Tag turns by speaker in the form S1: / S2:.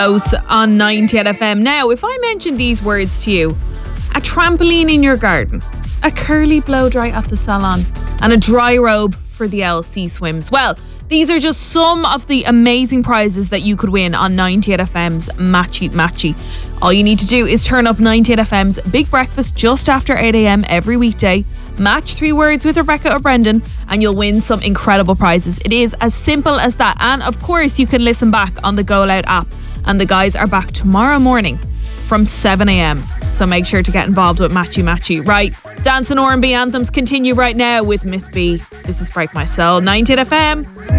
S1: On 98 FM. Now, if I mention these words to you, a trampoline in your garden, a curly blow dry at the salon, and a dry robe for the LC swims, well, these are just some of the amazing prizes that you could win on 98 FM's Matchy Matchy. All you need to do is turn up 98 FM's Big Breakfast just after 8 a.m. every weekday, match 3 words with Rebecca or Brendan, and you'll win some incredible prizes. It is as simple as that. And of course, you can listen back on the Go Loud app. And the guys are back tomorrow morning from 7 a.m. So make sure to get involved with Matchy Matchy. Right, dance and R&B anthems continue right now with Miss B. This is Break My Soul, 98 FM.